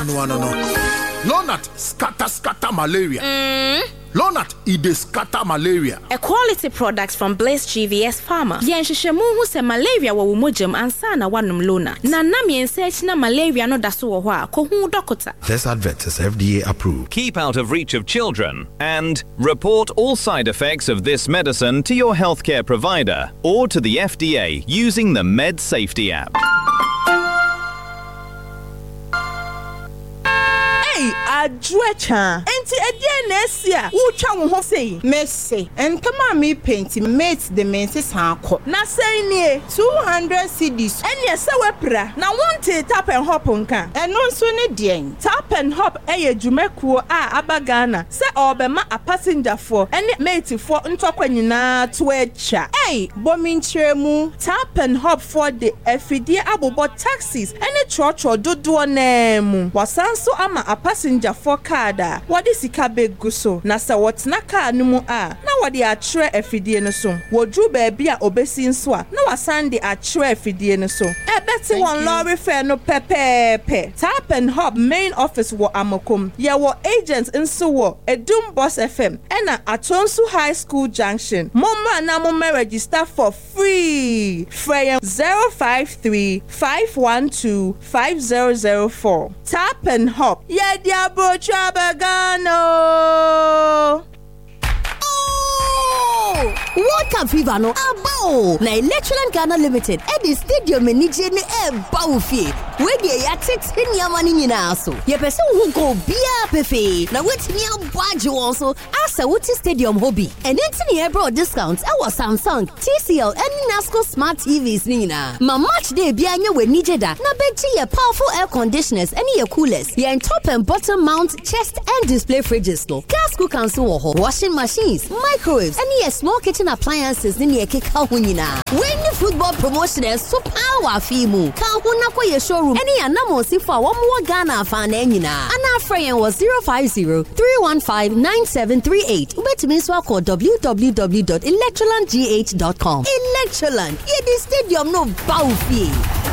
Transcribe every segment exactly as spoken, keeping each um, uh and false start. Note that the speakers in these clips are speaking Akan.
no no no. Lonat scatter scatter malaria. Mm. Lonat ide scatter malaria. A quality product from Blaze G V S Pharma. Yen hwehwemu hu se malaria wo mojam ansa na wanum Lonat. Na nam yen search na malaria no daso wo ho a ko hu doctor. This advert is F D A approved. Keep out of reach of children and report all side effects of this medicine to your healthcare provider or to the F D A using the MedSafety app. Adwecha enti edie na esia wo twa wo ho sei Messi entama mi paint mate the menses hanko na sei nie two hundred cedis ene se wepra na wonte tap and hop nka eno nso ne den tap and hop eye dwumekuo a abagana se obema a passenger for ene mate for ntokwa nyina to echa ei bomi nkyeremu tap and hop for the afidie abobo taxis ene chocho dodo na mu wasanso ama a passenger for kada wadi sika begu so na sa wotna car no mu a na wadi atwere afidie no so wodru ba bia obesi nso a na wasande atwere afidie no so e beti won lorry fare no pepepe tap and hop main office wo Amokom ye wo agents nso wo Edum Boss F M ena Atonsu High School Junction momma na mo register for free free zero five three five one two five zero zero four tap and hop ye diabo Trabagano. Water fever no abo na Electroland Ghana Limited e di stadium enije ne e ba ofie we dey yatet niama ni nyina so ye pese wo go bia pefe na wetimi abwaje won so asa wuti stadium hobby and enti ne bro discount e was Samsung T C L and Nasco smart T Vs ni nyina ma match day bia nya we nije da na beji ye powerful air conditioners and ye coolers ye top and bottom mount chest and display fridges no gas cooker so wo washing machines microwaves and ye small kitchen appliances ni ye keka ho nyina when the football promotion so power fimu ka ho na kwa ye showroom any anamo si for wo mo Ghana fa na nyina ana friend was zero five zero three one five nine seven three eight ubetimi so call w w w dot electroland g h dot com. Electroland ye the stadium no bawfie.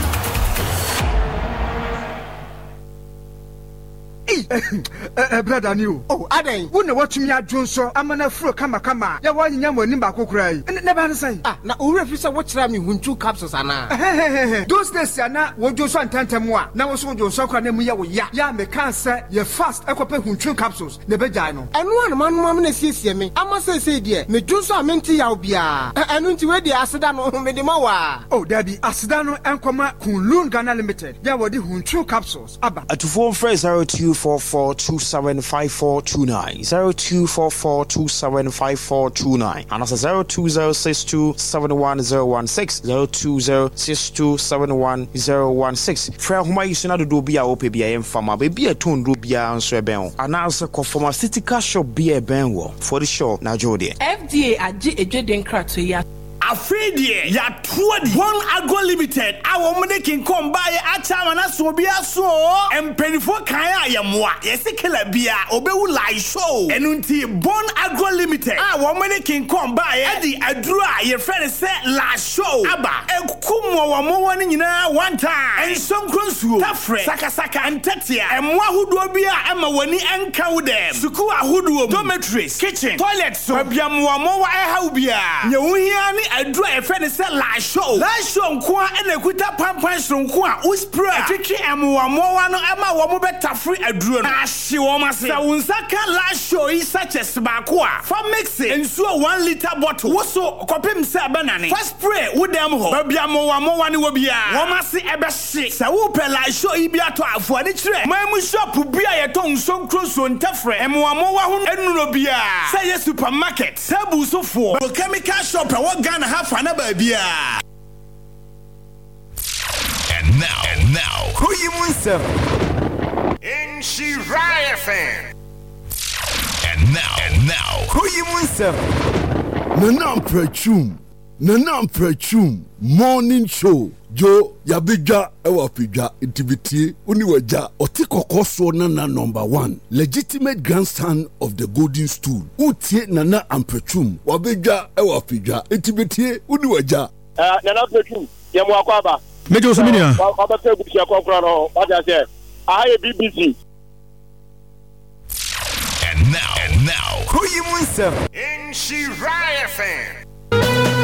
Eh brother new oh aden wo na watumi adwonso amana furo kama kama ya wanyanya mani ba kokrai ne ba nsan ah na owura fi se wo kira me huntu capsules ana those days na wo dwonso antantem a na wo so dwonso kra na mu ya wo ya ya me kan se ye fast ekope huntu capsules ne bejai no eno an manu am na siesie me ama se se de me dwonso a menti ya obia eno nti we de aseda no me de ma wa oh dabi aseda no enkoma Kunlun Ghana Limited ya wo de huntu capsules aba atufo fresh zero two four four two seven five four two nine zero two four four two seven five four two nine and that's zero two zero six two seven one zero one six zero two zero six two seven one zero one six fra homa yisuna do bia wo pe bia yem fama be bia ton do bia nso e ben and as ko pharmaceutical shop bia ben wo for the show na jode F D A agi edweden krato ya Afidie ya twodi One Agro Limited awo mde kin kom baye achama na so bia so empenifo kan ayemwa yesikela bia obewu live show enunti One Agro Limited awo mde kin kom baye edi aduru a ye friend say la show aba ekukumwo wo mo woni nyina one time ensonkronsuo tafre sakasaka antatia emwa huduo bia ama woni enka wo dem suku ahuduo dormitories kitchen toilet so abiamwo mo wa eha bia nyewuhia ni adru e fe ne se la show la show nko a na kuta pampan nko a uspray twetwe emwa mo wa no ema wo mo betafre adru no ahye wo mase sa unsaka la show yi such as ba ko a fa mix ensuo one liter bottle wo so kopim se banane fa spray wo dem ho ba bia mo wa mo wa ne wo bia wo mase e be hye sa wo pe la show yi bia to afo ani kire mamu shop bia ye to nsonkro so ntafre emwa mo wa ho enuro bia say ye supermarket sabu so for chemical shop e wo Ghana half an abia. And now, and now, who you munsem? In Shiraya fan. And now, and now, who you munsem? Nanam prechum, nanam prechum, morning show. Jo yabija ewa pija intimity uniwaja otikokoso nana number one legitimate grandson of the golden stool utie nana amprechum wabija ewa pija intimity uniwaja uh nana amprechum yemu akwaba mejo sominia waba pe gutia kokra no wada se I B B C. And now, and now, who you want some? in Shiraya fan.